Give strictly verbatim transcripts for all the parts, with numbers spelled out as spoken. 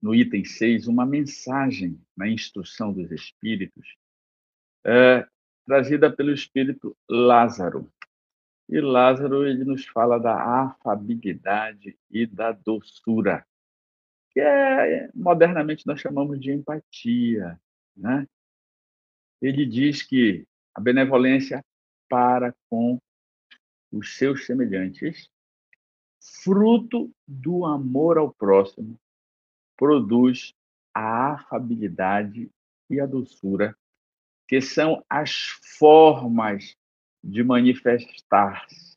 no item seis, uma mensagem na instrução dos espíritos, é, trazida pelo espírito Lázaro. E Lázaro, ele nos fala da afabilidade e da doçura, que é, modernamente nós chamamos de empatia, né? Ele diz que a benevolência para com os seus semelhantes, fruto do amor ao próximo, produz a afabilidade e a doçura, que são as formas de manifestar-se.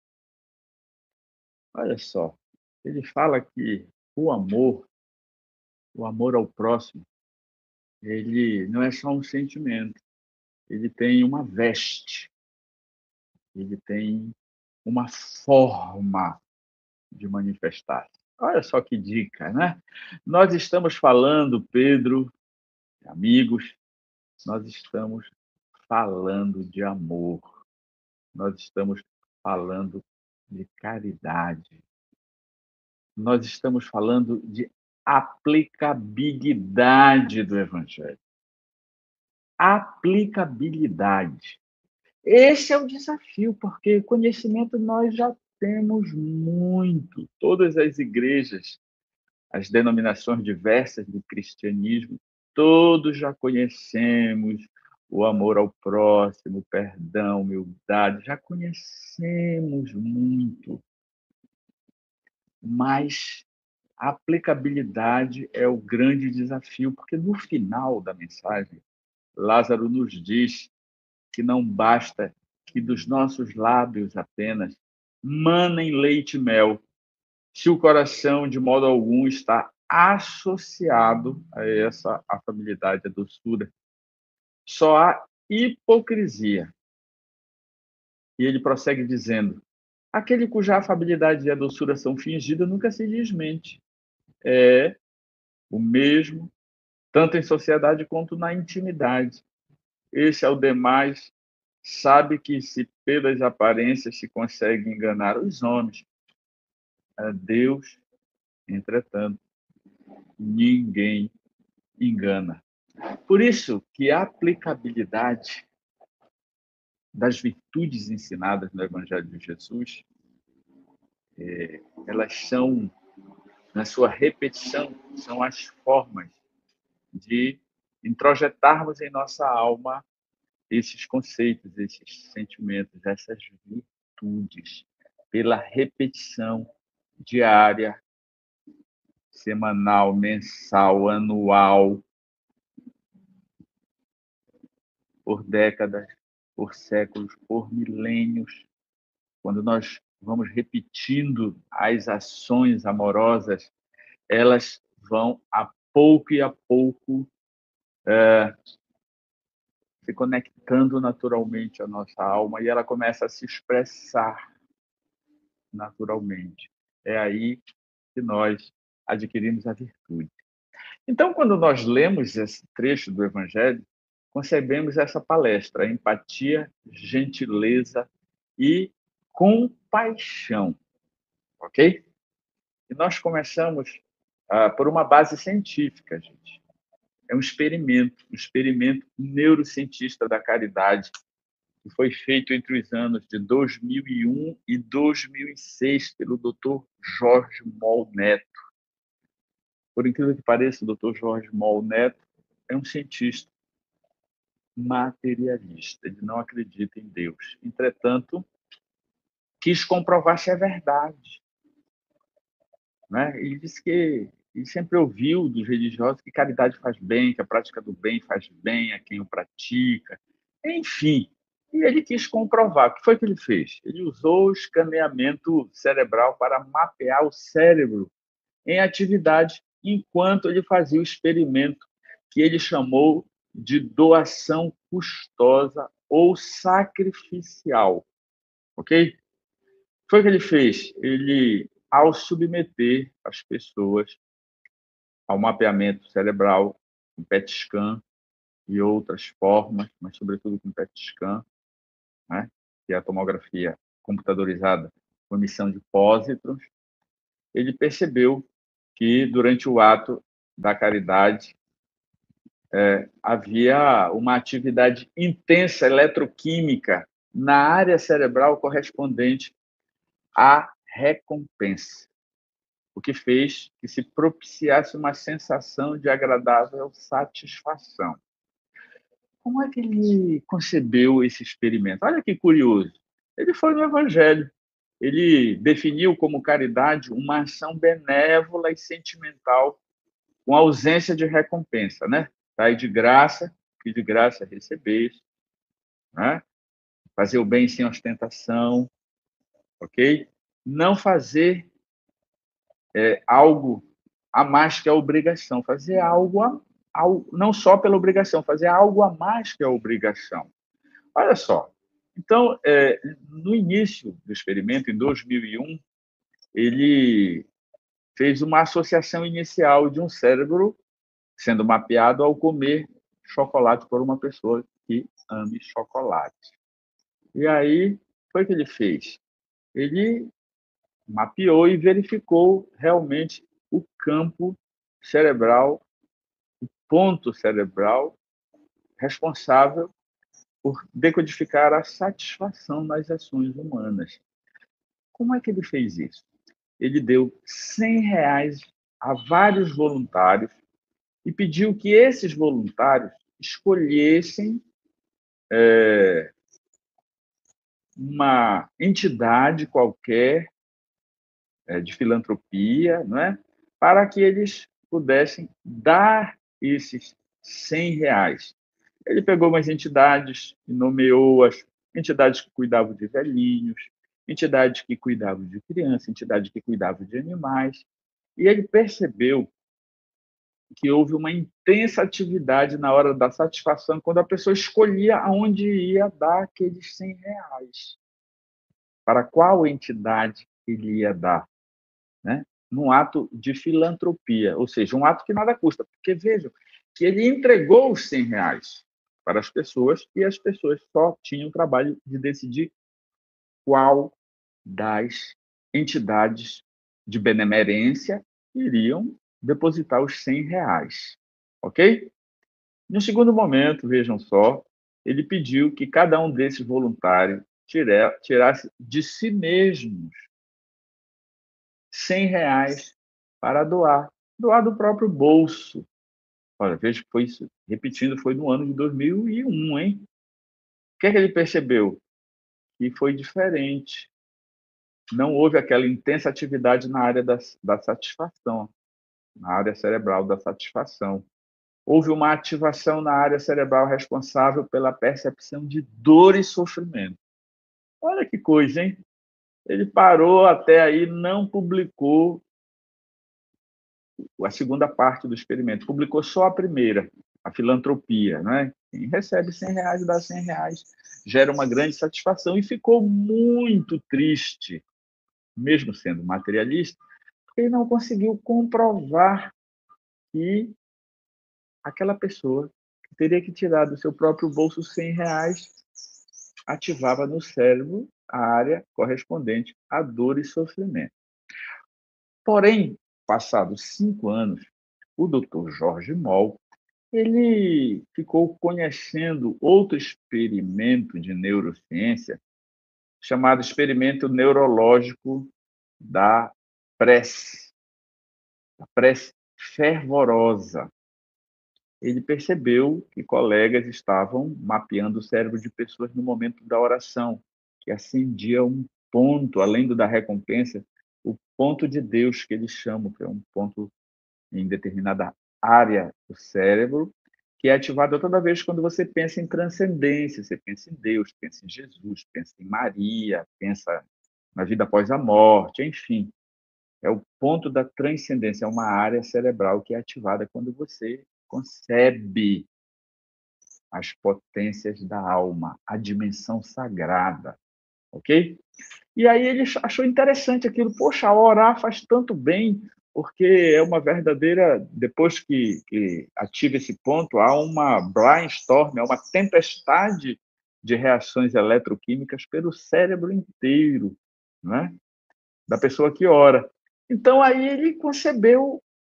Olha só, ele fala que o amor, o amor ao próximo, ele não é só um sentimento, ele tem uma veste, ele tem uma forma de manifestar. Olha só que dica, né? Nós estamos falando, Pedro, amigos, nós estamos falando de amor, nós estamos falando de caridade, nós estamos falando de aplicabilidade do Evangelho. Aplicabilidade. Esse é o desafio, porque conhecimento nós já temos muito. Todas as igrejas, as denominações diversas do cristianismo, todos já conhecemos o amor ao próximo, o perdão, humildade, já conhecemos muito. Mas a aplicabilidade é o grande desafio, porque no final da mensagem, Lázaro nos diz que não basta que dos nossos lábios apenas manem leite e mel, se o coração, de modo algum, está associado a essa afabilidade, a doçura. Só há hipocrisia. E ele prossegue dizendo: aquele cuja afabilidade e a doçura são fingidas nunca se desmente. É o mesmo, tanto em sociedade quanto na intimidade. Esse, ao demais, sabe que se pelas aparências se consegue enganar os homens, a Deus, entretanto, ninguém engana. Por isso que a aplicabilidade das virtudes ensinadas no Evangelho de Jesus, é, elas são, na sua repetição, são as formas de introjetarmos em nossa alma esses conceitos, esses sentimentos, essas virtudes, pela repetição diária, semanal, mensal, anual, por décadas, por séculos, por milênios. Quando nós vamos repetindo as ações amorosas, elas vão a pouco e a pouco é, se conectando naturalmente à nossa alma e ela começa a se expressar naturalmente. É aí que nós adquirimos a virtude. Então, quando nós lemos esse trecho do Evangelho, concebemos essa palestra: empatia, gentileza e compaixão, ok? E nós começamos ah, por uma base científica, gente. É um experimento, um experimento neurocientista da caridade, que foi feito entre os anos de dois mil e um e dois mil e seis pelo doutor Jorge Moll Neto. Por incrível que pareça, o doutor Jorge Moll Neto é um cientista materialista, ele não acredita em Deus. Entretanto, quis comprovar se é verdade. Né? Ele disse que ele sempre ouviu dos religiosos que caridade faz bem, que a prática do bem faz bem a quem o pratica. Enfim, e ele quis comprovar. O que foi que ele fez? Ele usou o escaneamento cerebral para mapear o cérebro em atividade enquanto ele fazia o experimento que ele chamou de doação custosa ou sacrificial. Ok? O que foi que ele fez? Ele, ao submeter as pessoas ao mapeamento cerebral, com P E T scan e outras formas, mas sobretudo com P E T scan, né, que é a tomografia computadorizada com emissão de pósitrons, ele percebeu que, durante o ato, da caridade, é, havia uma atividade intensa eletroquímica na área cerebral correspondente à recompensa, o que fez que se propiciasse uma sensação de agradável satisfação. Como é que ele concebeu esse experimento? Olha que curioso. Ele foi no Evangelho. Ele definiu como caridade uma ação benévola e sentimental com ausência de recompensa, né? Dai de graça, que de graça recebeis, né? Fazer o bem sem ostentação, ok? Não fazer é, algo a mais que a obrigação, fazer algo, a, algo não só pela obrigação, fazer algo a mais que a obrigação. Olha só. Então, é, no início do experimento, em dois mil e um, ele fez uma associação inicial de um cérebro sendo mapeado ao comer chocolate por uma pessoa que ame chocolate. E aí, foi o que ele fez? Ele mapeou e verificou realmente o campo cerebral, o ponto cerebral responsável por decodificar a satisfação nas ações humanas. Como é que ele fez isso? Ele deu cem reais a vários voluntários e pediu que esses voluntários escolhessem é, uma entidade qualquer é, de filantropia, não é? Para que eles pudessem dar esses cem reais. Ele pegou umas entidades e nomeou-as, entidades que cuidavam de velhinhos, entidades que cuidavam de crianças, entidades que cuidavam de animais, e ele percebeu que houve uma intensa atividade na hora da satisfação, quando a pessoa escolhia aonde ia dar aqueles cem reais, para qual entidade ele ia dar, né? Num ato de filantropia, ou seja, um ato que nada custa, porque vejam que ele entregou os cem reais para as pessoas e as pessoas só tinham o trabalho de decidir qual das entidades de benemerência iriam depositar os cem reais, ok? No segundo momento, vejam só, ele pediu que cada um desses voluntários tirasse de si mesmos cem reais para doar, doar do próprio bolso. Olha, veja que foi isso, repetindo, foi no ano de dois mil e um, hein? O que é que ele percebeu? Que foi diferente. Não houve aquela intensa atividade na área da, da satisfação, na área cerebral da satisfação. Houve uma ativação na área cerebral responsável pela percepção de dor e sofrimento. Olha que coisa, hein? Ele parou até aí, não publicou a segunda parte do experimento, publicou só a primeira, a filantropia, né? Quem recebe cem reais e dá cem reais gera uma grande satisfação, e ficou muito triste, mesmo sendo materialista, porque ele não conseguiu comprovar que aquela pessoa que teria que tirar do seu próprio bolso cem reais ativava no cérebro a área correspondente à dor e sofrimento. Porém, passados cinco anos, o doutor Jorge Moll ele ficou conhecendo outro experimento de neurociência chamado experimento neurológico da prece, a prece fervorosa. Ele percebeu que colegas estavam mapeando o cérebro de pessoas no momento da oração, que acendia um ponto, além do da recompensa, o ponto de Deus, que eles chamam, que é um ponto em determinada área do cérebro, que é ativado toda vez quando você pensa em transcendência, você pensa em Deus, pensa em Jesus, pensa em Maria, pensa na vida após a morte, enfim. É o ponto da transcendência, é uma área cerebral que é ativada quando você concebe as potências da alma, a dimensão sagrada, ok? E aí ele achou interessante aquilo. Poxa, orar faz tanto bem, porque é uma verdadeira... Depois que, que ativa esse ponto, há uma brainstorm, há uma tempestade de reações eletroquímicas pelo cérebro inteiro, né? Da pessoa que ora. Então, aí ele concebeu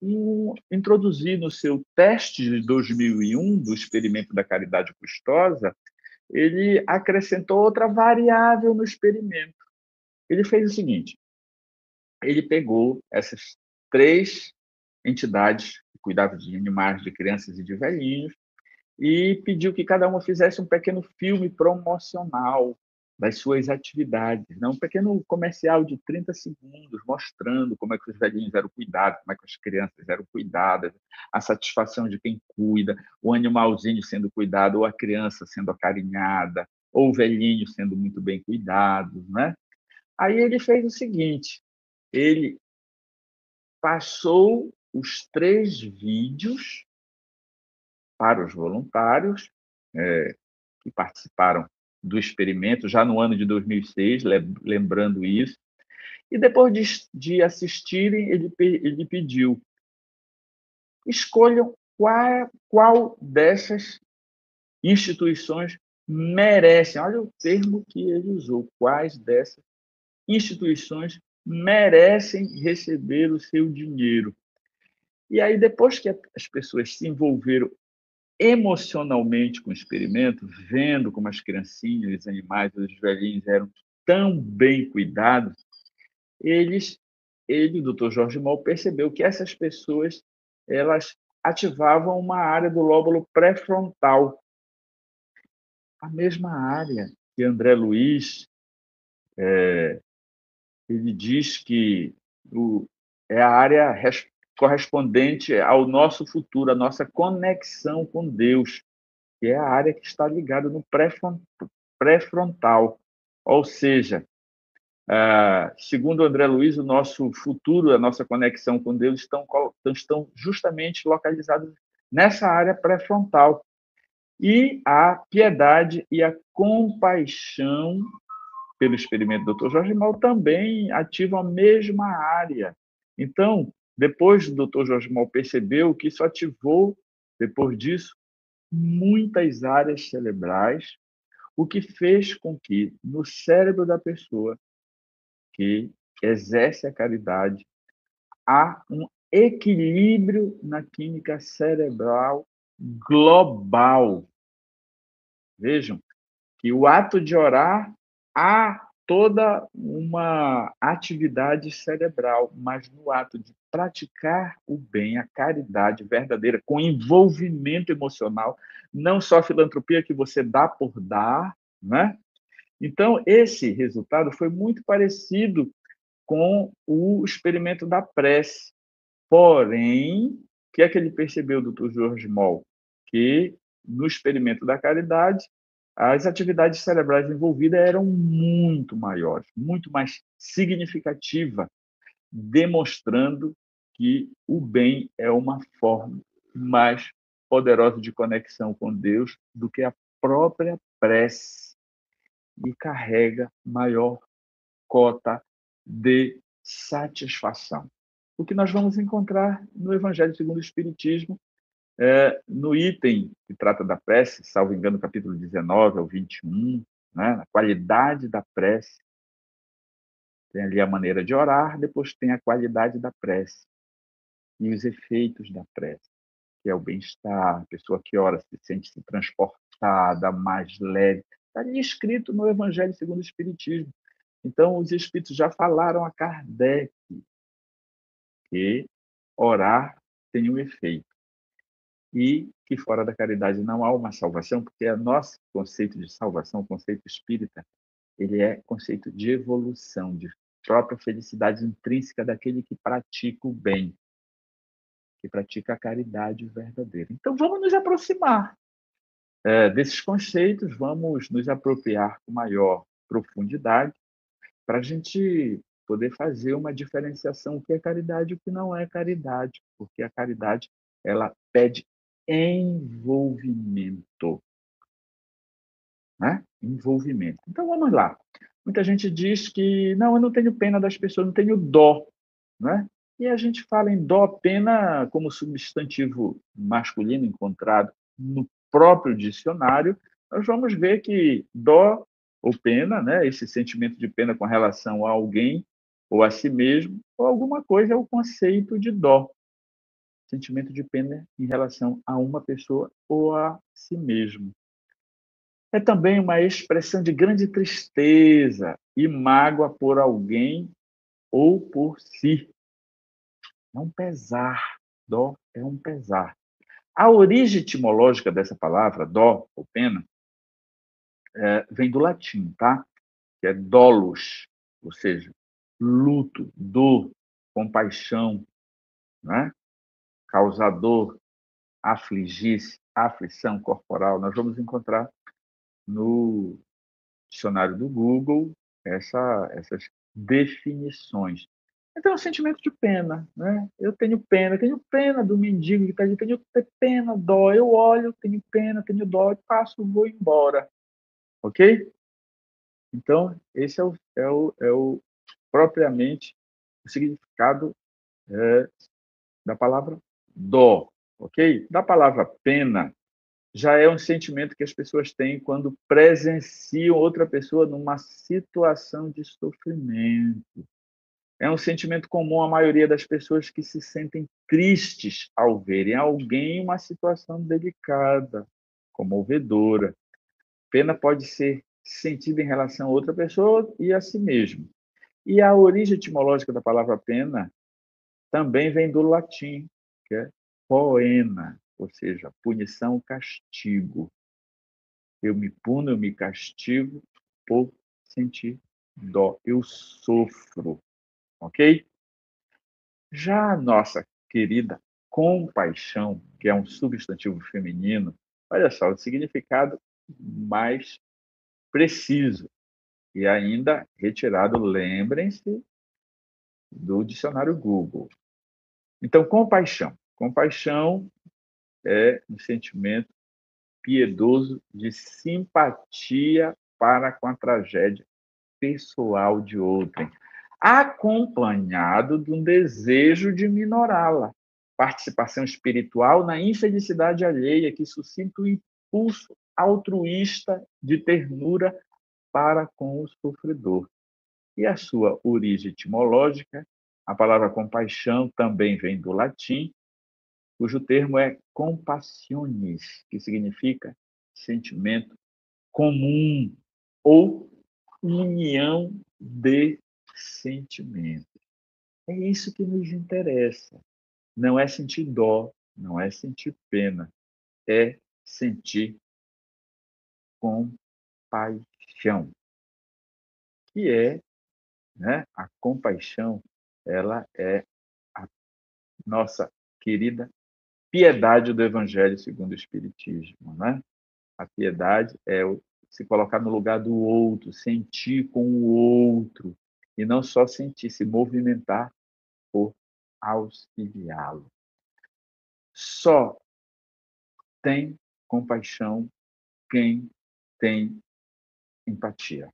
um, introduzir no seu teste de dois mil e um, do experimento da caridade custosa, ele acrescentou outra variável no experimento. Ele fez o seguinte: ele pegou essas três entidades que cuidavam de animais, de crianças e de velhinhos, e pediu que cada uma fizesse um pequeno filme promocional das suas atividades, né? Um pequeno comercial de trinta segundos, mostrando como é que os velhinhos eram cuidados, como é que as crianças eram cuidadas, a satisfação de quem cuida, o animalzinho sendo cuidado, ou a criança sendo acarinhada, ou o velhinho sendo muito bem cuidado, né? Aí ele fez o seguinte: ele passou os três vídeos para os voluntários, é, que participaram do experimento, já no ano de dois mil e seis, lembrando isso, e depois de, de assistirem, ele, ele pediu: escolham qual, qual dessas instituições merecem, olha o termo que ele usou, quais dessas instituições merecem receber o seu dinheiro. E aí, depois que as pessoas se envolveram emocionalmente com o experimento, vendo como as criancinhas, os animais, os velhinhos eram tão bem cuidados, eles, ele, o doutor Jorge Moll, percebeu que essas pessoas, elas ativavam uma área do lóbulo pré-frontal, a mesma área que André Luiz, é, ele diz que o, é a área res, correspondente ao nosso futuro, a nossa conexão com Deus, que é a área que está ligada no pré-frontal. Ou seja, segundo André Luiz, o nosso futuro, a nossa conexão com Deus estão, estão justamente localizados nessa área pré-frontal. E a piedade e a compaixão, pelo experimento do doutor Jorge Moll, também ativam a mesma área. Então, depois o doutor Jorge Moll percebeu que isso ativou, depois disso, muitas áreas cerebrais, o que fez com que, no cérebro da pessoa que exerce a caridade, há um equilíbrio na química cerebral global. Vejam que o ato de orar, há toda uma atividade cerebral, mas no ato de praticar o bem, a caridade verdadeira, com envolvimento emocional, não só a filantropia que você dá por dar, né? Então, esse resultado foi muito parecido com o experimento da prece. Porém, o que é que ele percebeu, doutor Jorge Moll? Que no experimento da caridade, as atividades cerebrais envolvidas eram muito maiores, muito mais significativa, demonstrando que o bem é uma forma mais poderosa de conexão com Deus do que a própria prece, e carrega maior cota de satisfação. O que nós vamos encontrar no Evangelho segundo o Espiritismo, é, no item que trata da prece, salvo engano, capítulo dezenove ao vinte e um, né? A qualidade da prece. Tem ali a maneira de orar, depois tem a qualidade da prece e os efeitos da prece, que é o bem-estar, a pessoa que ora se sente-se transportada, mais leve. Está ali escrito no Evangelho segundo o Espiritismo. Então, os Espíritos já falaram a Kardec que orar tem um efeito e que fora da caridade não há uma salvação, porque o nosso conceito de salvação, o conceito espírita, ele é conceito de evolução, de própria felicidade intrínseca daquele que pratica o bem, que pratica a caridade verdadeira. Então, vamos nos aproximar é, desses conceitos, vamos nos apropriar com maior profundidade, para a gente poder fazer uma diferenciação, o que é caridade e o que não é caridade, porque a caridade, ela pede envolvimento, né? Envolvimento. Então, vamos lá. Muita gente diz que, não, eu não tenho pena das pessoas, não tenho dó, né? E a gente fala em dó, pena, como substantivo masculino encontrado no próprio dicionário, nós vamos ver que dó ou pena, né, esse sentimento de pena com relação a alguém ou a si mesmo, ou alguma coisa, é o conceito de dó. sentimento de pena em relação a uma pessoa ou a si mesmo. É também uma expressão de grande tristeza e mágoa por alguém ou por si. É um pesar. Dó é um pesar. A origem etimológica dessa palavra, dó ou pena, é, vem do latim, tá? Que é dolus, ou seja, luto, dor, compaixão, né? Causador, afligir-se, aflição corporal. Nós vamos encontrar no dicionário do Google essa, essas definições. Então, é um sentimento de pena, né? Eu tenho pena, eu tenho pena do mendigo que está ali, tenho pena, dó. Eu olho, tenho pena, tenho dó, passo, vou embora, ok? Então, esse é o, é o, é o propriamente o significado é, da palavra dó, ok? Da palavra pena, já é um sentimento que as pessoas têm quando presenciam outra pessoa numa situação de sofrimento. É um sentimento comum à maioria das pessoas que se sentem tristes ao verem alguém em uma situação delicada, comovedora. Pena pode ser sentida em relação a outra pessoa e a si mesmo. E a origem etimológica da palavra pena também vem do latim, que é poena, ou seja, punição, castigo. Eu me puno, eu me castigo por sentir dó. Eu sofro, ok? Já a nossa querida compaixão, que é um substantivo feminino, olha só, o significado mais preciso e ainda retirado, lembrem-se, do dicionário Google. Então, compaixão. Compaixão é um sentimento piedoso de simpatia para com a tragédia pessoal de outrem, acompanhado de um desejo de minorá-la. Participação espiritual na infelicidade alheia que suscita o impulso altruísta de ternura para com o sofredor. E a sua origem etimológica, a palavra compaixão também vem do latim, cujo termo é compassiones, que significa sentimento comum ou união de sentimentos. É isso que nos interessa. Não é sentir dó, não é sentir pena, é sentir compaixão, que é, né, a compaixão, ela é a nossa querida piedade do Evangelho segundo o Espiritismo, né? A piedade é o, se colocar no lugar do outro, sentir com o outro, e não só sentir, se movimentar por auxiliá-lo. Só tem compaixão quem tem empatia.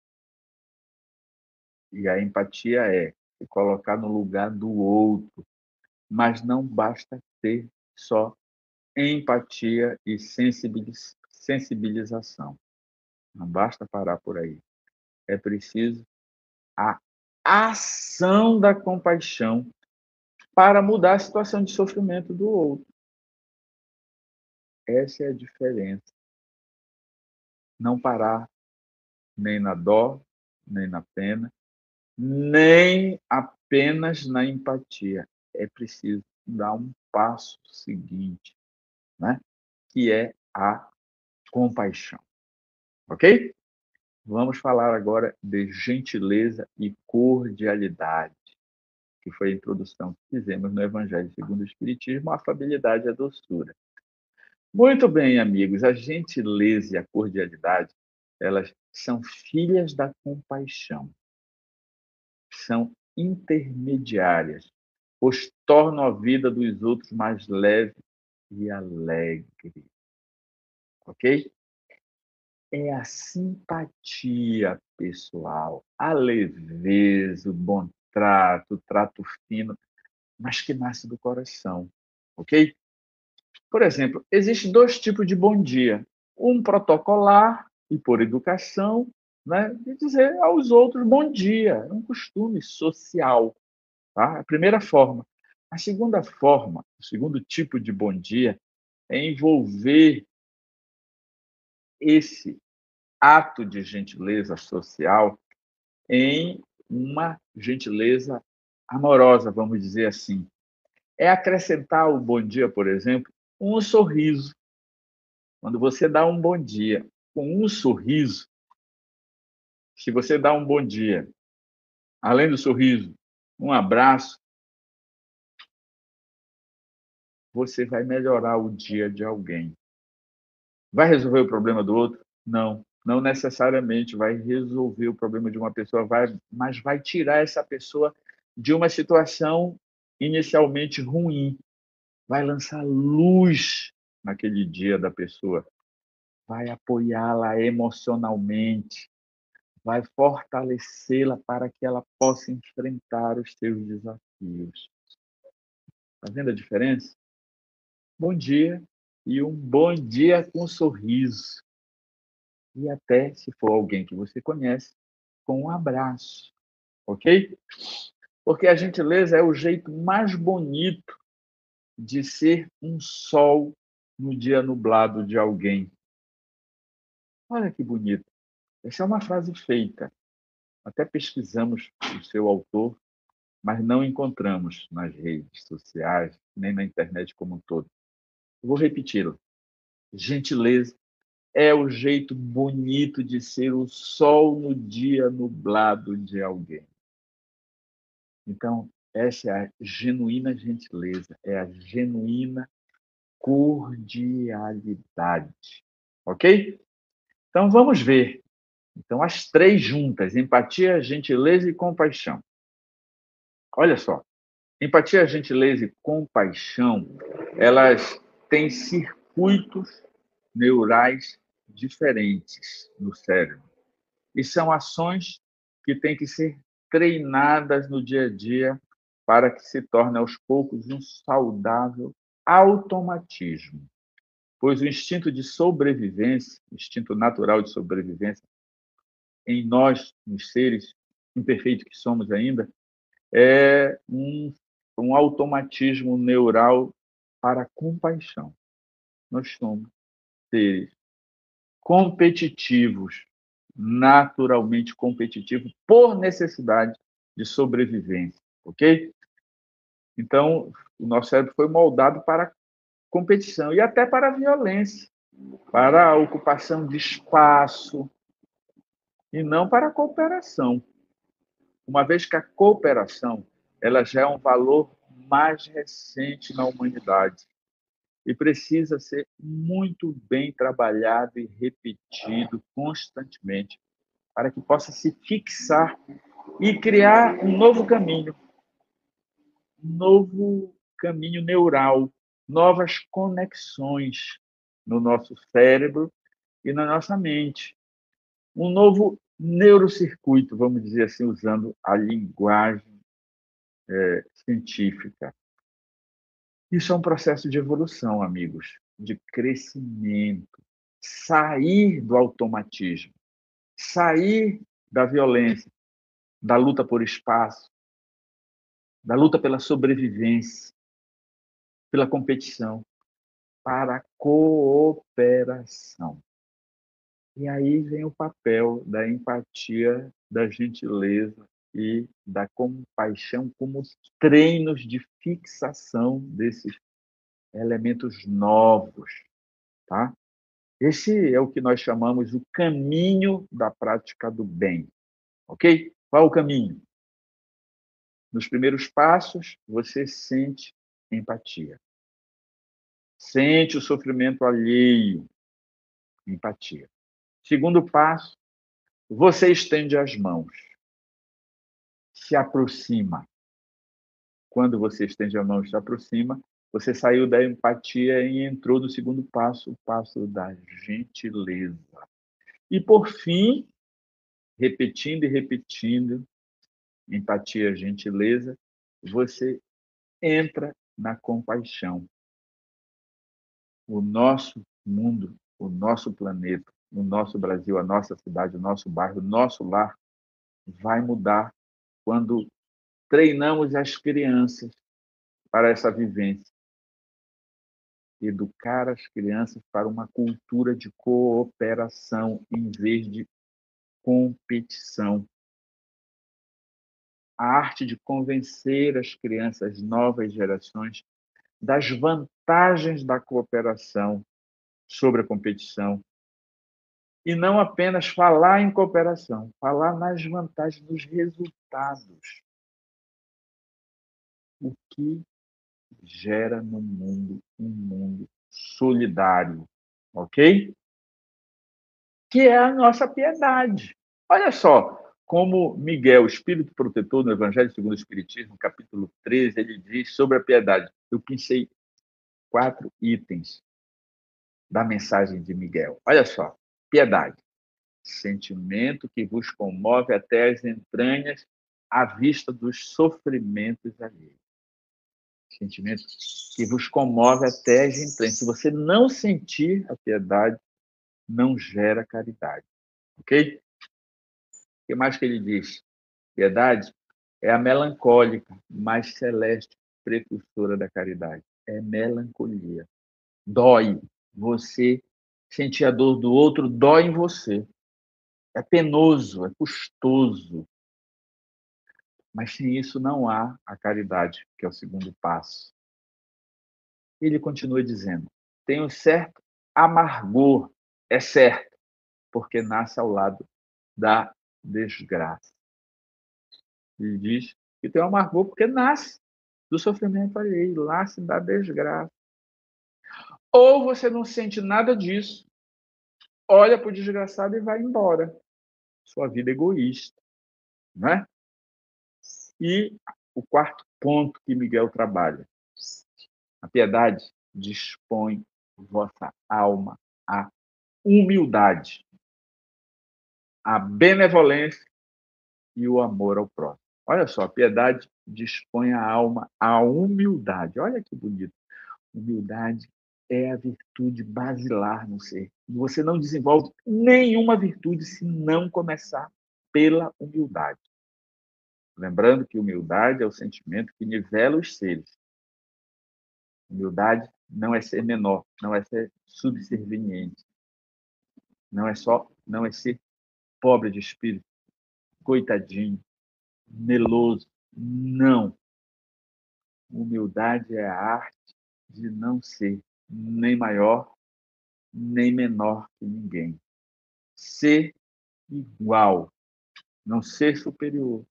E a empatia é se colocar no lugar do outro, mas não basta ter só empatia e sensibilização. Não basta parar por aí. É preciso a ação da compaixão para mudar a situação de sofrimento do outro. Essa é a diferença. Não parar nem na dó, nem na pena, nem apenas na empatia. É preciso dar um passo seguinte, né? Que é a compaixão. Ok? Vamos falar agora de gentileza e cordialidade, que foi a introdução que fizemos no Evangelho segundo o Espiritismo, a afabilidade e a doçura. Muito bem, amigos, a gentileza e a cordialidade, elas são filhas da compaixão, são intermediárias, pois tornam a vida dos outros mais leve e alegre. Ok? É a simpatia pessoal, a leveza, o bom trato, o trato fino, mas que nasce do coração, ok? Por exemplo, existem dois tipos de bom dia. Um protocolar e por educação, né, de dizer aos outros bom dia, é um costume social, tá? A primeira forma. A segunda forma, o segundo tipo de bom dia é envolver esse ato de gentileza social em uma gentileza amorosa, vamos dizer assim. É acrescentar o bom dia, por exemplo, um sorriso. Quando você dá um bom dia com um sorriso, se você dá um bom dia, além do sorriso, um abraço, você vai melhorar o dia de alguém. Vai resolver o problema do outro? Não. Não necessariamente vai resolver o problema de uma pessoa, vai, mas vai tirar essa pessoa de uma situação inicialmente ruim. Vai lançar luz naquele dia da pessoa. Vai apoiá-la emocionalmente. Vai fortalecê-la para que ela possa enfrentar os seus desafios. Está vendo a diferença? Bom dia e um bom dia com um sorriso. E até, se for alguém que você conhece, com um abraço, ok? Porque a gentileza é o jeito mais bonito de ser um sol no dia nublado de alguém. Olha que bonito. Essa é uma frase feita. Até pesquisamos o seu autor, mas não encontramos nas redes sociais, nem na internet como um todo. Vou repeti-lo. Gentileza é o jeito bonito de ser o sol no dia nublado de alguém. Então, essa é a genuína gentileza, é a genuína cordialidade. Ok? Então, vamos ver. Então, as três juntas: empatia, gentileza e compaixão. Olha só. Empatia, gentileza e compaixão, elas têm circuitos neurais diferentes no cérebro. E são ações que têm que ser treinadas no dia a dia para que se torne aos poucos um saudável automatismo. Pois o instinto de sobrevivência, o instinto natural de sobrevivência em nós, nos seres imperfeitos que somos ainda, é um, um automatismo neural para a compaixão. Nós somos seres competitivos, naturalmente competitivos, por necessidade de sobrevivência, ok? Então, o nosso cérebro foi moldado para a competição e até para a violência, para a ocupação de espaço e não para a cooperação. Uma vez que a cooperação ela já é um valor mais recente na humanidade e precisa ser muito bem trabalhado e repetido constantemente para que possa se fixar e criar um novo caminho, um novo caminho neural, novas conexões no nosso cérebro e na nossa mente. Um novo neurocircuito, vamos dizer assim, usando a linguagem é, científica. Isso é um processo de evolução, amigos, de crescimento. Sair do automatismo, sair da violência, da luta por espaço, da luta pela sobrevivência, pela competição, para a cooperação. E aí vem o papel da empatia, da gentileza e da compaixão como treinos de fixação desses elementos novos, tá? Esse é o que nós chamamos o caminho da prática do bem, ok? Qual é o caminho? Nos primeiros passos, você sente empatia. Sente o sofrimento alheio, empatia. Segundo passo, você estende as mãos, se aproxima. Quando você estende a mão e se aproxima, você saiu da empatia e entrou no segundo passo, o passo da gentileza. E, por fim, repetindo e repetindo, empatia, gentileza, você entra na compaixão. O nosso mundo, o nosso planeta, o nosso Brasil, a nossa cidade, o nosso bairro, o nosso lar vai mudar quando treinamos as crianças para essa vivência. Educar as crianças para uma cultura de cooperação em vez de competição. A arte de convencer as crianças, novas gerações, das vantagens da cooperação sobre a competição. E não apenas falar em cooperação, falar nas vantagens, nos resultados. O que gera no mundo um mundo solidário, ok? Que é a nossa piedade. Olha só, como Miguel, Espírito Protetor, no Evangelho segundo o Espiritismo, capítulo treze, ele diz sobre a piedade. Eu pensei quatro itens da mensagem de Miguel. Olha só, piedade. Sentimento que vos comove até as entranhas à vista dos sofrimentos alheios. Sentimento que vos comove até as entranhas. Se você não sentir a piedade, não gera caridade. Ok? O que mais que ele diz? Piedade é a melancólica, mais celeste precursora da caridade. É melancolia. Dói. Você sentir a dor do outro, dói em você. É penoso, é custoso. Mas sem isso não há a caridade, que é o segundo passo. Ele continua dizendo: tem um certo amargor, é certo, porque nasce ao lado da desgraça. Ele diz que tem um amargor porque nasce do sofrimento alheio, nasce da desgraça. Ou você não sente nada disso, olha para o desgraçado e vai embora. Sua vida é egoísta, não é? E o quarto ponto que Miguel trabalha: a piedade dispõe vossa alma à humildade, à benevolência e o amor ao próximo. Olha só, a piedade dispõe a alma à humildade. Olha que bonito. Humildade é a virtude basilar no ser. Você não desenvolve nenhuma virtude se não começar pela humildade. Lembrando que humildade é o sentimento que nivela os seres. Humildade não é ser menor, não é ser subserviente. Não é só, não é ser pobre de espírito, coitadinho, meloso. Não. Humildade é a arte de não ser nem maior, nem menor que ninguém. Ser igual, não ser superior,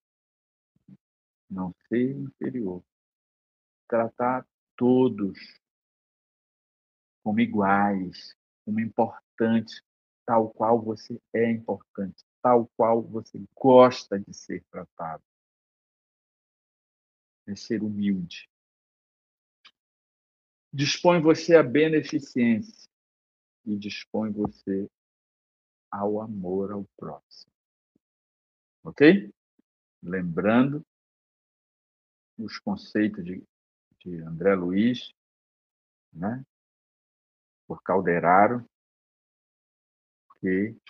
não ser inferior. Tratar todos como iguais, como importantes, tal qual você é importante, tal qual você gosta de ser tratado. É ser humilde. Dispõe você à beneficência e dispõe você ao amor ao próximo. Ok? Lembrando os conceitos de, de André Luiz, né? Por Calderaro, que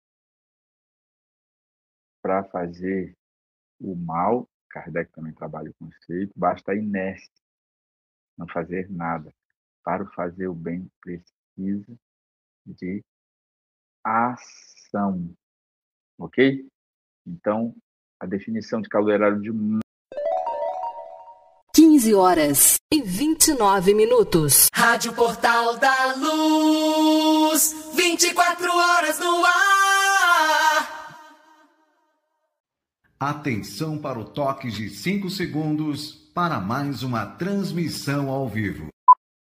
para fazer o mal, Kardec também trabalha o conceito, basta a inércia, não fazer nada. Para fazer o bem, precisa de ação. Ok? Então, a definição de Calderaro de quinze horas e vinte e nove minutos. Rádio Portal da Luz, vinte e quatro horas no ar. Atenção para o toque de cinco segundos para mais uma transmissão ao vivo.